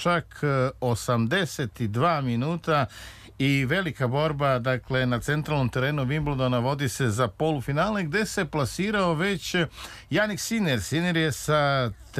čak 82 minuta i velika borba, dakle, na centralnom terenu Wimbledona vodi se za polufinale gdje se plasirao već Jannik Sinner. Sinner je sa